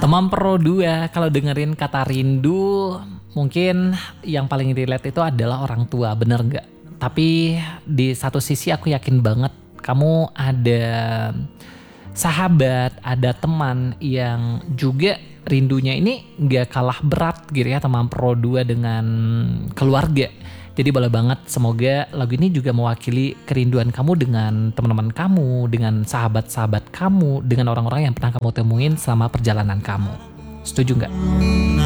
Teman Pro 2, kalau dengerin kata rindu, mungkin yang paling relate itu adalah orang tua, bener nggak? Tapi di satu sisi aku yakin banget kamu ada sahabat, ada teman yang juga rindunya ini nggak kalah berat gitu ya, teman Pro 2 dengan keluarga. Jadi boleh banget, semoga lagu ini juga mewakili kerinduan kamu dengan teman-teman kamu, dengan sahabat-sahabat kamu, dengan orang-orang yang pernah kamu temuin selama perjalanan kamu. Setuju nggak?